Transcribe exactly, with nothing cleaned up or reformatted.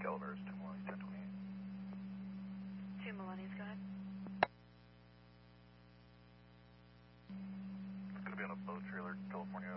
elevators, two Millennium, ten twenty-eight. Two Millenniums, go ahead. It's going to be on a boat trailer, California